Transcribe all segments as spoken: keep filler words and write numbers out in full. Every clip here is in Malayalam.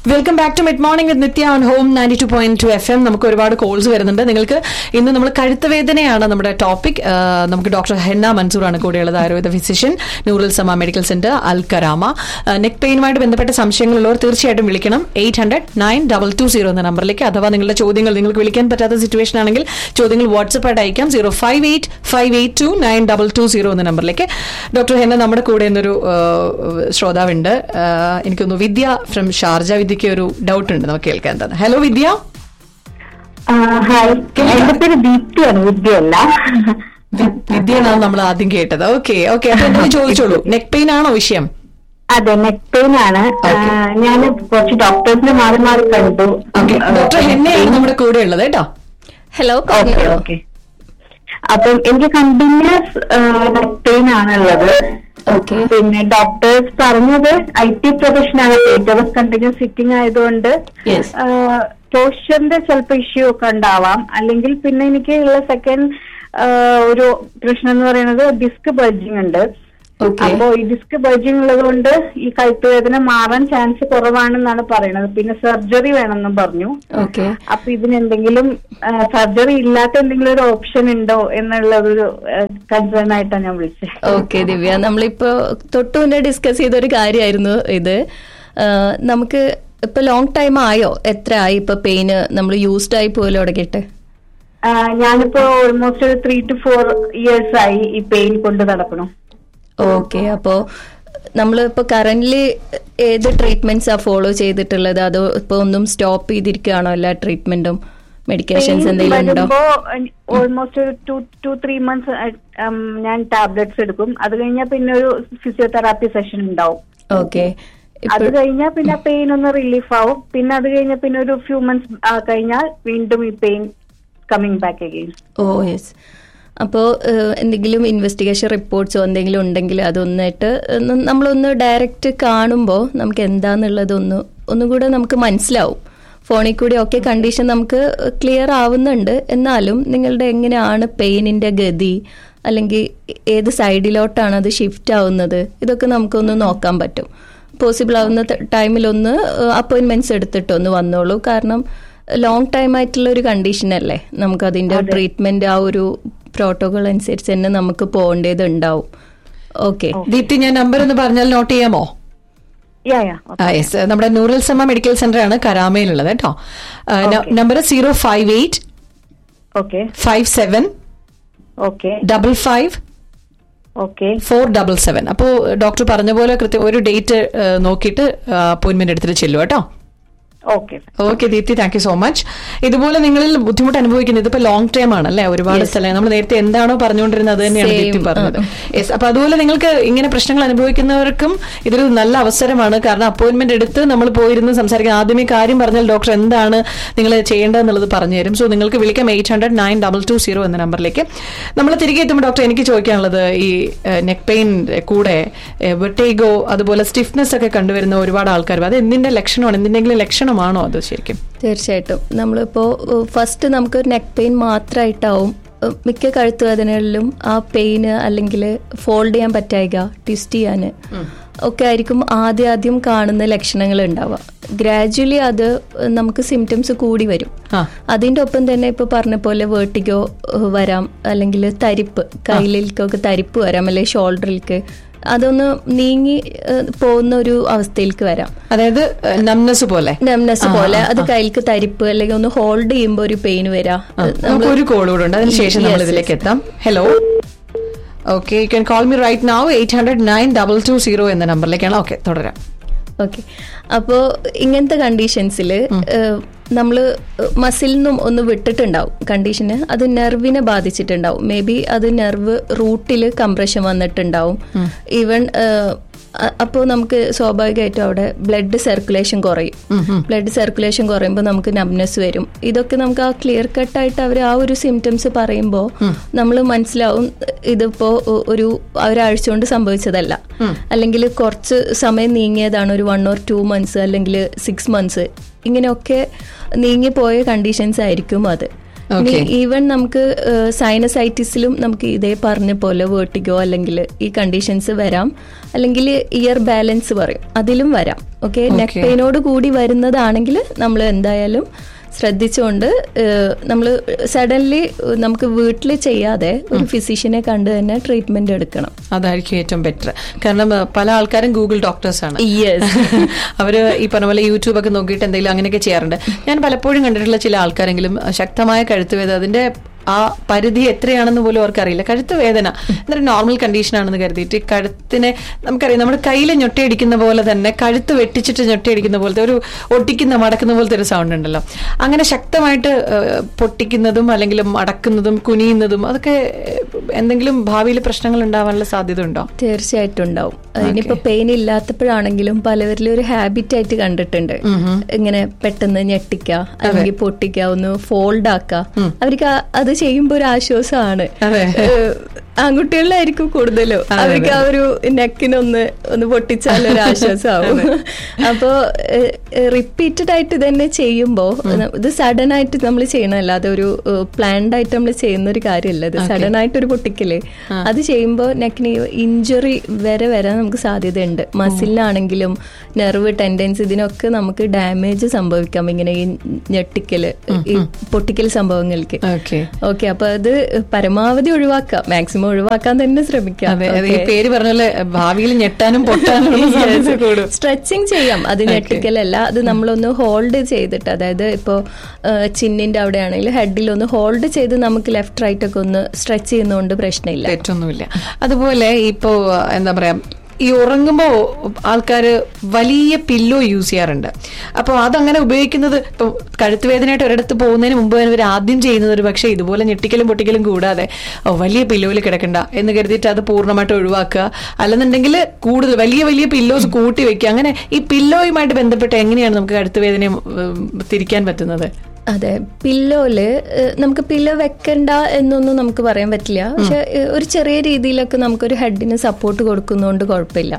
Welcome back to mid morning with Nithya on home ninety two point two F M. നമുക്ക് ഒരുപാട് കോൾസ് വരുന്നുണ്ട്. നിങ്ങൾക്ക് ഇന്ന് നമ്മൾ കഴുത്ത് വേദനയാണ് നമ്മുടെ ടോപ്പിക്. നമുക്ക് ഡോക്ടർ ഹെന്ന മൻസൂറാണ് കൂടെയുള്ളത്, ആയുർവേദ ഫിസിഷ്യൻ, നൂറുൽ സമ മെഡിക്കൽ സെന്റർ, അൽ കരാമ. നെക്ക് പെയിനുമായിട്ട് ബന്ധപ്പെട്ട സംശയങ്ങളുള്ളവർ തീർച്ചയായിട്ടും വിളിക്കണം eight hundred nine double two zero എന്ന നമ്പറിലേക്ക്. അഥവാ നിങ്ങളുടെ ചോദ്യങ്ങൾ നിങ്ങൾക്ക് വിളിക്കാൻ പറ്റാത്ത സിറ്റുവേഷൻ ആണെങ്കിൽ ചോദ്യങ്ങൾ വാട്സ്ആപ്പായിട്ട് അയക്കാം zero five eight five eight to nine double two zero എന്ന നമ്പറിലേക്ക്. ഡോക്ടർ ഹെന്ന നമ്മുടെ കൂടെ എന്നൊരു ശ്രോതാവുണ്ട്, എനിക്കൊന്നു വിദ്യ ഫ്രം ഷാർജ. വിദ്യക്ക് ഒരു ഡൗട്ട് ഉണ്ട്, നമുക്ക് കേൾക്കാൻ. എന്താണ്? ഹലോ വിദ്യ. എന്റെ പേര് ദീപ്തിയാണ്, വിദ്യയല്ല. വിദ്യയാണ് നമ്മൾ ആദ്യം കേട്ടത്. ഓക്കെ ഓക്കെ അപ്പൊ എന്തെങ്കിലും ചോദിച്ചോളൂ. നെക്ക് പെയിൻ ആണോ വിഷയം? അതെ, നെക്ക് പെയിൻ ആണ്. ഞാൻ കുറച്ച് ഡോക്ടേഴ്സിനെ മാറി മാറി കണ്ടു. ഡോക്ടർ ഹെന്നയാണ് നമ്മുടെ കൂടെ ഉള്ളത് കേട്ടോ. ഹലോ. ഓക്കെ ഓക്കെ അപ്പം എനിക്ക് കണ്ടിന്യൂസ് നെക്ക് പെയിൻ ആണുള്ളത്. പിന്നെ ഡോക്ടേഴ്സ് പറഞ്ഞത് ഐ ടി പ്രൊഫഷനാണ്, കണ്ടിന്യൂസ് സിറ്റിംഗ് ആയതുകൊണ്ട് പോസ്ചറിന്റെ ചിലപ്പോൾ ഇഷ്യൂ ഒക്കെ ഉണ്ടാവാം. അല്ലെങ്കിൽ പിന്നെ എനിക്ക് ഉള്ള സെക്കൻഡ് ഒരു പ്രശ്നം എന്ന് പറയുന്നത് ഡിസ്ക് ബൾജിങ് ഉണ്ട്. അപ്പോ ഈ ഡിസ്ക് ബൾജിങ് ഉള്ളത് കൊണ്ട് ഈ കഴുത്ത് വേദന മാറാൻ ചാൻസ് കുറവാണെന്നാണ് പറയുന്നത്. പിന്നെ സർജറി വേണമെന്നും പറഞ്ഞു. അപ്പൊ ഇതിനെന്തെങ്കിലും സർജറി ഇല്ലാത്ത എന്തെങ്കിലും ഒരു ഓപ്ഷൻ ഉണ്ടോ എന്നുള്ള ഒരു കൺസേൺ ആയിട്ടാണ് ഞാൻ വിളിച്ചത്. ഓക്കെ ദിവ്യ, നമ്മളിപ്പോ തൊട്ടു മുന്നേ ഡിസ്കസ് ചെയ്തൊരു കാര്യമായിരുന്നു ഇത്. നമുക്ക് ഇപ്പൊ ലോങ് ടൈം ആയോ? എത്ര ആയി ഇപ്പൊ പെയിന് നമ്മൾ യൂസ്ഡ് ആയി പോലും തുടങ്ങിയിട്ട്? ഞാനിപ്പോ ഓൾമോസ്റ്റ് ഒരു ത്രീ ടു ഫോർ ഇയേഴ്സ് ആയി ഈ പെയിൻ കൊണ്ട് നടക്കണം. ഓക്കെ, അപ്പോ നമ്മളിപ്പോ കറന്റ്ലി ഏത് ട്രീറ്റ്മെന്റ്സാ ഫോളോ ചെയ്തിട്ടുള്ളത്? അതോ ഇപ്പൊ ഒന്നും സ്റ്റോപ്പ് ചെയ്തിരിക്കുകയാണോ എല്ലാ ട്രീറ്റ്മെന്റും? മെഡിക്കേഷൻസ് എന്തെങ്കിലും ഉണ്ടോ? Almost two to three months ഞാൻ ടാബ്ലറ്റ്സ് എടുക്കും. അത് കഴിഞ്ഞാൽ പിന്നെ ഒരു ഫിസിയോതെറാപ്പി സെഷൻ ഉണ്ടാവും. ഓക്കെ, അത് കഴിഞ്ഞാൽ പിന്നെ പെയിൻ ഒന്ന് റിലീഫ് ആവും. പിന്നെ അത് കഴിഞ്ഞാൽ പിന്നെ ഒരു ഫ്യൂ മന്ത്സ് കഴിഞ്ഞാൽ വീണ്ടും ഈ പെയിൻ കമ്മിങ് ബാക്ക് അഗെയിൻ. ഓ യെസ്. അപ്പോൾ എന്തെങ്കിലും ഇൻവെസ്റ്റിഗേഷൻ റിപ്പോർട്ട്സോ എന്തെങ്കിലും ഉണ്ടെങ്കിൽ അതൊന്നിട്ട് നമ്മളൊന്ന് ഡയറക്റ്റ് കാണുമ്പോൾ നമുക്ക് എന്താന്നുള്ളത് ഒന്ന് ഒന്നും കൂടെ നമുക്ക് മനസ്സിലാവും. ഫോണിൽ കൂടി ഒക്കെ കണ്ടീഷൻ നമുക്ക് ക്ലിയർ ആവുന്നുണ്ട്. എന്നാലും നിങ്ങളുടെ എങ്ങനെയാണ് പെയിനിന്റെ ഗതി, അല്ലെങ്കിൽ ഏത് സൈഡിലോട്ടാണ് അത് ഷിഫ്റ്റ് ആവുന്നത്, ഇതൊക്കെ നമുക്കൊന്ന് നോക്കാൻ പറ്റും. പോസിബിൾ ആവുന്ന ടൈമിലൊന്ന് അപ്പോയിന്റ്മെന്റ്സ് എടുത്തിട്ട് ഒന്ന് വന്നോളൂ. കാരണം ലോങ് ടൈം ആയിട്ടുള്ള ഒരു കണ്ടീഷൻ അല്ലേ, നമുക്ക് അതിന്റെ ട്രീറ്റ്മെന്റ് ആ ഒരു പ്രോട്ടോകോൾ അനുസരിച്ച് തന്നെ നമുക്ക് പോകേണ്ടത് ഉണ്ടാവും. ഓക്കെ ദീപ്തി, ഞാൻ നമ്പർ ഒന്ന് പറഞ്ഞാൽ നോട്ട് ചെയ്യാമോ? നമ്മുടെ നൂറുൽ സമ മെഡിക്കൽ സെന്റർ ആണ് കരാമയിലുള്ളത് കേട്ടോ. Number zero five eight five seven double five four double seven. അപ്പോ ഡോക്ടർ പറഞ്ഞ പോലെ കൃത്യം ഒരു ഡേറ്റ് നോക്കിയിട്ട് അപ്പോയിന്റ്മെന്റ് എടുത്തിട്ട് ചെല്ലു കേട്ടോ. Okay okay Deepthi, thank you so much. ഇതുപോലെ നിങ്ങളിൽ ബുദ്ധിമുട്ട് അനുഭവിക്കുന്നത് ഇതിപ്പോ ലോങ് ടൈം ആണല്ലേ, ഒരുപാട് സ്ഥലം നമ്മൾ നേരത്തെ എന്താണോ പറഞ്ഞുകൊണ്ടിരുന്നത് അത് തന്നെയാണ് ദീപ്തി പറഞ്ഞത്. യെസ്, അപ്പൊ അതുപോലെ നിങ്ങൾക്ക് ഇങ്ങനെ പ്രശ്നങ്ങൾ അനുഭവിക്കുന്നവർക്കും ഇതൊരു നല്ല അവസരമാണ്. കാരണം അപ്പോയിന്റ്മെന്റ് എടുത്ത് നമ്മൾ പോയിരുന്ന് സംസാരിക്കാൻ ആദ്യമേ കാര്യം പറഞ്ഞാൽ ഡോക്ടർ എന്താണ് നിങ്ങൾ ചെയ്യേണ്ടതെന്നുള്ളത് പറഞ്ഞു തരും. സോ നിങ്ങൾക്ക് വിളിക്കാം eight hundred nine double two zero എന്ന നമ്പറിലേക്ക്. നമ്മൾ തിരികെ എത്തുമ്പോൾ ഡോക്ടർ എനിക്ക് ചോദിക്കാനുള്ളത്, ഈ നെക്ക് പെയിൻ കൂടെ വെർട്ടിഗോ അതുപോലെ സ്റ്റിഫ്നെസ് ഒക്കെ കണ്ടുവരുന്ന ഒരുപാട് ആൾക്കാർ, അത് എന്തിന്റെ ലക്ഷണമാണ്? എന്തിന്റെങ്കിലും ലക്ഷണം ആണോ അത് ശരിക്കും? തീർച്ചയായിട്ടും. നമ്മളിപ്പോ ഫസ്റ്റ് നമുക്ക് നെക്ക് പെയിൻ മാത്രമായിട്ടാവും മിക്ക കഴുത്ത് വേദനകളിലും ആ പെയിന് അല്ലെങ്കിൽ ഫോൾഡ് ചെയ്യാൻ പറ്റായിക, ട്വിസ്റ്റ് ചെയ്യാന് ഒക്കെ ആയിരിക്കും ആദ്യം ആദ്യം കാണുന്ന ലക്ഷണങ്ങൾ ഉണ്ടാവുക. ഗ്രാജുവലി അത് നമുക്ക് സിംറ്റംസ് കൂടി വരും. അതിന്റെ ഒപ്പം തന്നെ ഇപ്പൊ പറഞ്ഞ പോലെ വേർട്ടിഗോ വരാം, അല്ലെങ്കിൽ തരിപ്പ്, കയ്യിലേക്കൊക്കെ തരിപ്പ് വരാം, അല്ലെങ്കിൽ ഷോൾഡറിലേക്ക് അതൊന്ന് നീങ്ങി പോകുന്ന ഒരു അവസ്ഥയിലേക്ക് വരാം. അതായത് നംനെസ് പോലെ നംനെസ് പോലെ അത് കയ്യിലേക്ക് തരിപ്പ്, അല്ലെങ്കിൽ ഒന്ന് ഹോൾഡ് ചെയ്യുമ്പോ ഒരു പെയിൻ വരാം. ഒരു കോൾ കൂടെ ഉണ്ട്, അതിനുശേഷം നമ്മൾ ഇതിലേക്ക് എത്താം. Hello, okay, you can call me right now eight hundred nine double two zero എന്ന നമ്പറിലേക്കാണ്. ഓക്കെ, തുടരാം. ഓക്കെ, അപ്പോൾ ഇങ്ങനത്തെ കണ്ടീഷൻസിൽ നമ്മൾ മസിലിനും ഒന്ന് വിട്ടിട്ടുണ്ടാവും കണ്ടീഷന്, അത് നെർവിനെ ബാധിച്ചിട്ടുണ്ടാവും. മേ ബി അത് നെർവ് റൂട്ടിൽ കംപ്രഷൻ വന്നിട്ടുണ്ടാവും. ഈവൻ അപ്പോൾ നമുക്ക് സ്വാഭാവികമായിട്ടും അവിടെ ബ്ലഡ് സർക്കുലേഷൻ കുറയും. ബ്ലഡ് സർക്കുലേഷൻ കുറയുമ്പോൾ നമുക്ക് നംനെസ് വരും. ഇതൊക്കെ നമുക്ക് ആ ക്ലിയർ കട്ടായിട്ട് അവർ ആ ഒരു സിംറ്റംസ് പറയുമ്പോൾ നമ്മൾ മനസ്സിലാവും ഇതിപ്പോ ഒരു ഒരാഴ്ച കൊണ്ട് സംഭവിച്ചതല്ല, അല്ലെങ്കിൽ കുറച്ച് സമയം നീങ്ങിയതാണ്, ഒരു വൺ ഓർ ടു മന്ത്സ് അല്ലെങ്കിൽ സിക്സ് മന്ത്സ് ഇങ്ങനെയൊക്കെ നീങ്ങിപ്പോയ കണ്ടീഷൻസ് ആയിരിക്കും അത്. ഈവൻ നമുക്ക് സൈനസൈറ്റിസിലും നമുക്ക് ഇതേ പറഞ്ഞ പോലെ വേർട്ടിഗോ അല്ലെങ്കിൽ ഈ കണ്ടീഷൻസ് വരാം, അല്ലെങ്കിൽ ഇയർ ബാലൻസ് പറയും, അതിലും വരാം. ഓക്കെ, നെക്ക് പെയിനോട് കൂടി വരുന്നതാണെങ്കിൽ നമ്മൾ എന്തായാലും ശ്രദ്ധിച്ചുകൊണ്ട് നമ്മൾ സഡൻലി നമുക്ക് വീട്ടിൽ ചെയ്യാതെ ഒരു ഫിസിഷ്യനെ കണ്ട് തന്നെ ട്രീറ്റ്മെന്റ് എടുക്കണം. അതായിരിക്കും ഏറ്റവും ബെറ്റർ. കാരണം പല ആൾക്കാരും ഗൂഗിൾ ഡോക്ടേഴ്സ് ആണ്. അവര് ഈ പറഞ്ഞ പോലെ യൂട്യൂബ് ഒക്കെ നോക്കിയിട്ട് എന്തെങ്കിലും അങ്ങനെയൊക്കെ ചെയ്യാറുണ്ട്. ഞാൻ പലപ്പോഴും കണ്ടിട്ടുള്ള ചില ആൾക്കാരെങ്കിലും ശക്തമായ കഴുത്തുവേദന, അതിന്റെ ആ പരിധി എത്രയാണെന്ന് പോലും അവർക്കറിയില്ല. കഴുത്ത് വേദന എന്നൊരു നോർമൽ കണ്ടീഷൻ ആണെന്ന് കരുതിയിട്ട് കഴുത്തിനെ നമുക്കറിയാം, നമ്മുടെ കയ്യിൽ ഞൊട്ടയടിക്കുന്ന പോലെ തന്നെ കഴുത്ത് വെട്ടിച്ചിട്ട് ഞൊട്ടയടിക്കുന്ന പോലത്തെ ഒരു ഒട്ടിക്കുന്ന മടക്കുന്ന പോലത്തെ ഒരു സൗണ്ട് ഉണ്ടല്ലോ. അങ്ങനെ ശക്തമായിട്ട് പൊട്ടിക്കുന്നതും അല്ലെങ്കിൽ അടക്കുന്നതും കുനിയുന്നതും അതൊക്കെ എന്തെങ്കിലും ഭാവിയിൽ പ്രശ്നങ്ങൾ ഉണ്ടാവാനുള്ള സാധ്യത ഉണ്ടോ? തീർച്ചയായിട്ടും ഉണ്ടാവും. ഇനിയിപ്പോ പെയിൻ ഇല്ലാത്തപ്പോഴാണെങ്കിലും പലവരിലും ഒരു ഹാബിറ്റ് ആയിട്ട് കണ്ടിട്ടുണ്ട്, ഇങ്ങനെ പെട്ടെന്ന് ഞെട്ടിക്ക അല്ലെങ്കിൽ പൊട്ടിക്ക, ഒന്ന് ഫോൾഡ് ആക്ക. അവർക്ക് അത് ചെയ്യുമ്പോ ഒരു ആശ്വാസമാണ്. ആൺകുട്ടികളിലായിരിക്കും കൂടുതലും, അവർക്ക് ആ ഒരു നെക്കിനൊന്ന് ഒന്ന് പൊട്ടിച്ചാലൊരു ആശ്വാസമാവും. അപ്പോ റിപ്പീറ്റഡ് ആയിട്ട് തന്നെ ചെയ്യുമ്പോ ഇത് സഡൻ ആയിട്ട് നമ്മൾ ചെയ്യണമല്ല, അതൊരു പ്ലാൻഡ് ആയിട്ട് നമ്മൾ ചെയ്യുന്ന ഒരു കാര്യമല്ല. ഇത് സഡൻ ആയിട്ട് ഒരു പൊട്ടിക്കല് അത് ചെയ്യുമ്പോൾ നെക്കിന് ഇഞ്ചുറി വരെ വരാൻ നമുക്ക് സാധ്യതയുണ്ട്. മസിലിനാണെങ്കിലും നെർവ് ടെൻഡൻസ് ഇതിനൊക്കെ നമുക്ക് ഡാമേജ് സംഭവിക്കാം ഇങ്ങനെ ഈ ഞെട്ടിക്കല് ഈ പൊട്ടിക്കൽ സംഭവങ്ങൾക്ക്. ഓക്കെ, അപ്പൊ അത് പരമാവധി ഒഴിവാക്കാം, മാക്സിമം ഒഴിവാക്കാൻ തന്നെ ശ്രമിക്കാം. പേര് പറഞ്ഞ ഭാവിയിൽ ഞെട്ടാനും പൊട്ടാനും സ്ട്രെച്ചിങ് ചെയ്യാം. അത് ഞെട്ടിക്കലല്ല, അത് നമ്മളൊന്ന് ഹോൾഡ് ചെയ്തിട്ട്, അതായത് ഇപ്പോ ചിന്നിന്റെ അവിടെ ആണെങ്കിൽ ഹെഡിൽ ഒന്ന് ഹോൾഡ് ചെയ്ത് നമുക്ക് ലെഫ്റ്റ് റൈറ്റ് ഒക്കെ ഒന്ന് സ്ട്രെച്ച് ചെയ്യുന്നതുകൊണ്ട് പ്രശ്നമില്ല, തെറ്റൊന്നുമില്ല. അതുപോലെ ഇപ്പോ എന്താ പറയാ, ഈ ഉറങ്ങുമ്പോൾ ആൾക്കാർ വലിയ പില്ലോ യൂസ് ചെയ്യാറുണ്ട്. അപ്പോൾ അതങ്ങനെ ഉപയോഗിക്കുന്നത് ഇപ്പോൾ കഴുത്തുവേദനയായിട്ട് ഒരിടത്ത് പോകുന്നതിന് മുമ്പ് ഇവർ ആദ്യം ചെയ്യുന്നത് ഒരു പക്ഷേ ഇതുപോലെ ഞെട്ടിക്കലും പൊട്ടിക്കലും കൂടാതെ വലിയ പില്ലോയിൽ കിടക്കണ്ട എന്ന് കരുതിയിട്ട് അത് പൂർണ്ണമായിട്ട് ഒഴിവാക്കുക. അല്ലെന്നുണ്ടെങ്കിൽ കൂടുതൽ വലിയ വലിയ പില്ലോസ് കൂട്ടി വെക്കുക. അങ്ങനെ ഈ പില്ലോയുമായിട്ട് ബന്ധപ്പെട്ട് എങ്ങനെയാണ് നമുക്ക് കഴുത്തുവേദനയെ തിരിക്കാൻ പറ്റുന്നത്? അതെ, പില്ലോയില് നമുക്ക് പില്ലോ വെക്കണ്ട എന്നൊന്നും നമുക്ക് പറയാൻ പറ്റില്ല. പക്ഷെ ഒരു ചെറിയ രീതിയിലൊക്കെ നമുക്കൊരു ഹെഡിന് സപ്പോർട്ട് കൊടുക്കുന്നതുകൊണ്ട് കുഴപ്പമില്ല.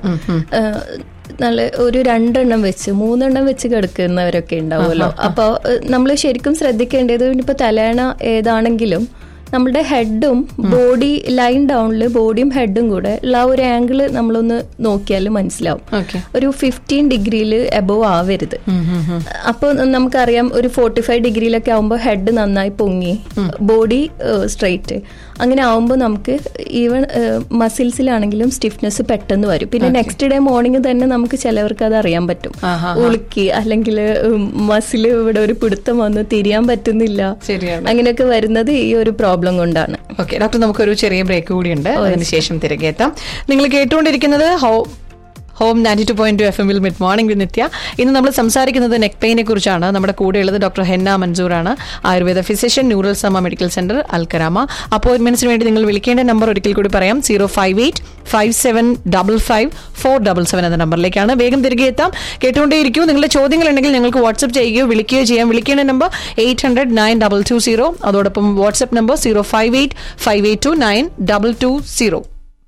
നല്ല ഒരു രണ്ടെണ്ണം വെച്ച് മൂന്നെണ്ണം വെച്ച് കിടക്കുന്നവരൊക്കെ ഉണ്ടാവുമല്ലോ. അപ്പോൾ നമ്മൾ ശരിക്കും ശ്രദ്ധിക്കേണ്ടത് ഇനിയിപ്പോൾ തലേണ ഏതാണെങ്കിലും നമ്മളുടെ ഹെഡും ബോഡി ലൈൻ ഡൗണിൽ ബോഡിയും ഹെഡും കൂടെ ഉള്ള ഒരു ആംഗിള് നമ്മളൊന്ന് നോക്കിയാൽ മനസ്സിലാവും. ഒരു ഫിഫ്റ്റീൻ ഡിഗ്രിയിൽ എബോവ് ആവരുത്. അപ്പോൾ നമുക്കറിയാം ഒരു ഫോർട്ടി ഫൈവ് ഡിഗ്രിയിലൊക്കെ ആവുമ്പോൾ ഹെഡ് നന്നായി പൊങ്ങി ബോഡി സ്ട്രെയിറ്റ്, അങ്ങനെ ആവുമ്പോൾ നമുക്ക് ഈവൻ മസിൽസിലാണെങ്കിലും സ്റ്റിഫ്നെസ് പെട്ടെന്ന് വരും. പിന്നെ നെക്സ്റ്റ് ഡേ മോർണിംഗ് തന്നെ നമുക്ക് ചിലവർക്ക് അത് അറിയാൻ പറ്റും, ഉളുക്കി അല്ലെങ്കിൽ മസിൽ ഇവിടെ ഒരു പിടുത്തം വന്ന് തിരിയാൻ പറ്റുന്നില്ല, അങ്ങനെയൊക്കെ വരുന്നത് ഈ ഒരു പ്രോബ്ലം കൊണ്ടാണ്. ഓക്കെ ഡോക്ടർ, നമുക്കൊരു ചെറിയ ബ്രേക്ക് കൂടിയുണ്ട്, അതിനുശേഷം തിരികെ എത്താം. നിങ്ങൾ കേട്ടുകൊണ്ടിരിക്കുന്നത് ഹോ home ninety two point two F എമ്മിൽ മിഡ് മോർണിംഗ് വിത്ത് നിത്യ. ഇന്ന് നമ്മൾ സംസാരിക്കുന്നത് നെക്ക് പെയിനെ കുറിച്ചാണ്. നമ്മുടെ കൂടെയുള്ളത് doctor henna മൻസൂറാണ്, Ayurveda physician, neural സമ മെഡിക്കൽ സെന്റർ, അൽക്കരാമ. അപ്പോയിന്റ്മെന്റ്സിന് വേണ്ടി നിങ്ങൾ വിളിക്കേണ്ട നമ്പർ ഒരിക്കൽ കൂടി പറയാം, zero five eight five seven double five four double seven എന്ന നമ്പറിലേക്കാണ്. വേഗം തിരികെ എത്താം, കേട്ടുകൊണ്ടേയിരിക്കും. നിങ്ങളുടെ ചോദ്യങ്ങൾ ഉണ്ടെങ്കിൽ ഞങ്ങൾക്ക് വാട്സ്ആപ്പ് ചെയ്യുകയോ വിളിക്കുകയോ ചെയ്യാം. വിളിക്കേണ്ട number eight hundred nine double two zero, അതോടൊപ്പം WhatsApp number zero five eight five eight to nine double two zero.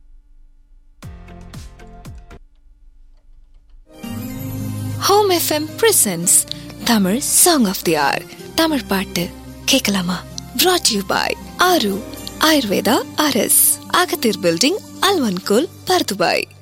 Home FM presents Tamil song of they are. Tamil பாட்டு கேட்கலாமா? brought you by ஆரு ஆயுர்வேதா ஆர்எஸ், அகத்தீர் பில்டிங், அல்வன்கோல், பர்துபாய்.